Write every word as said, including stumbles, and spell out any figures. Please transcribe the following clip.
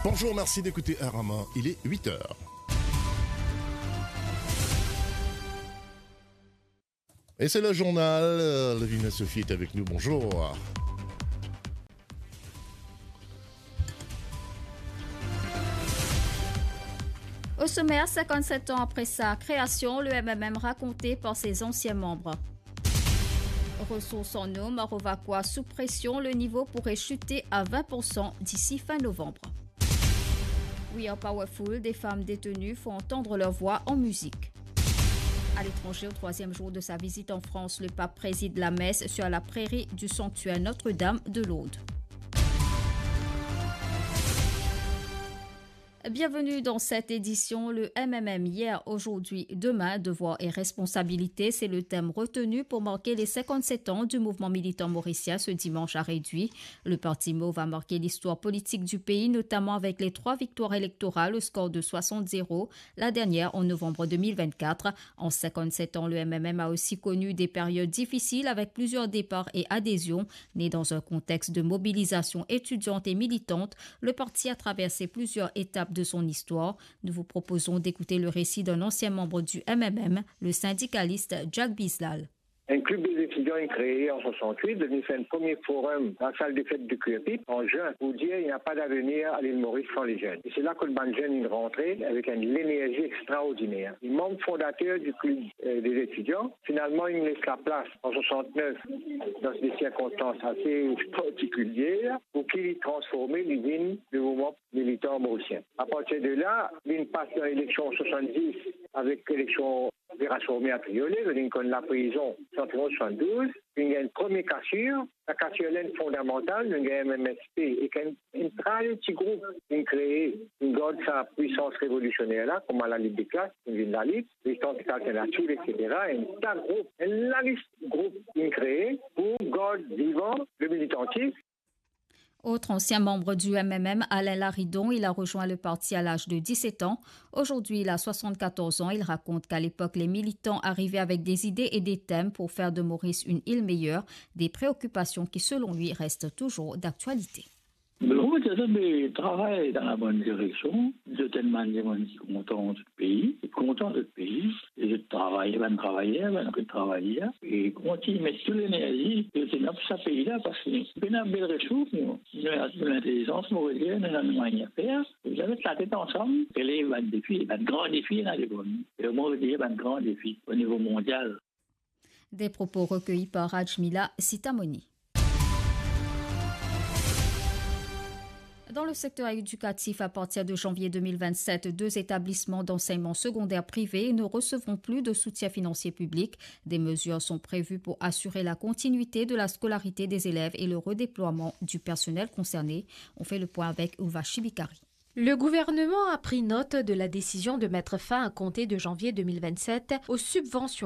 Bonjour, merci d'écouter Arama, il est huit heures. Et c'est le journal, Lavina Sophie est avec nous, bonjour. Au sommaire, cinquante-sept ans après sa création, le M M M raconté par ses anciens membres. Ressources en eau, Marovaquois sous pression, le niveau pourrait chuter à vingt pour cent d'ici fin novembre. We are powerful, des femmes détenues font entendre leur voix en musique. À l'étranger, au troisième jour de sa visite en France, le pape préside la messe sur la prairie du sanctuaire Notre-Dame de l'Aude. Bienvenue dans cette édition, le M M M hier, aujourd'hui, demain, devoir et responsabilité, c'est le thème retenu pour marquer les cinquante-sept ans du mouvement militant mauricien ce dimanche à Réduit. Le Parti Mo va marquer l'histoire politique du pays, notamment avec les trois victoires électorales au score de soixante zéro, la dernière en novembre deux mille vingt-quatre. En cinquante-sept ans, le M M M a aussi connu des périodes difficiles avec plusieurs départs et adhésions. Né dans un contexte de mobilisation étudiante et militante, le parti a traversé plusieurs étapes de son histoire. Nous vous proposons d'écouter le récit d'un ancien membre du M M M, le syndicaliste Jack Bislal. Un club des étudiants est créé en soixante-huit, devenu fait un premier forum dans la salle des fêtes de Q R P I P en juin pour dire qu'il n'y a pas d'avenir à l'île Maurice sans les jeunes. Et c'est là que le ban jeune est rentré avec une énergie extraordinaire. Les membres fondateurs du club euh, des étudiants, finalement, ils laissent la place en soixante-neuf dans des circonstances assez particulières pour qu'ils transforment l'usine du mouvement militant mauricien. À partir de là, l'une passe dans l'élection soixante-dix avec l'élection transformé à Triolet, Lincoln la prison, en soixante-douze, il y a une première cassure, la cassure est fondamentale, il y a un M M S P, et qu'un petit groupe qui a créé, une garde sa puissance révolutionnaire là, comme à la Ligue des classes, une ville de la Ligue, les tentatives alternatives, et cetera, et un tas de groupes, un large groupe qui a créé pour garder vivant le militantisme. Autre ancien membre du M M M, Alain Laridon, il a rejoint le parti à l'âge de dix-sept ans. Aujourd'hui, il a soixante-quatorze ans. Il raconte qu'à l'époque, les militants arrivaient avec des idées et des thèmes pour faire de Maurice une île meilleure, des préoccupations qui, selon lui, restent toujours d'actualité. Le groupe de travaille dans la bonne direction. De telle manière, on est content de ce pays, content de ce pays. Et je travaille, je travaille, je travaille, et continue, mais sur l'énergie, c'est dans ce pays-là, parce que nous avons une belle ressource, nous avons l'intelligence mauricienne, nous avons une manière de faire. Vous avez la tête ensemble, et là, il y a un défi, il y a un grand défi dans les bonnes. Et au moins, il y a un grand défi au niveau mondial. Des propos recueillis par Rajmila Sitamoni. Dans le secteur éducatif, à partir de janvier deux mille vingt-sept, deux établissements d'enseignement secondaire privés ne recevront plus de soutien financier public. Des mesures sont prévues pour assurer la continuité de la scolarité des élèves et le redéploiement du personnel concerné. On fait le point avec Ouva Chibikari. Le gouvernement a pris note de la décision de mettre fin à compter de janvier deux mille vingt-sept aux subventions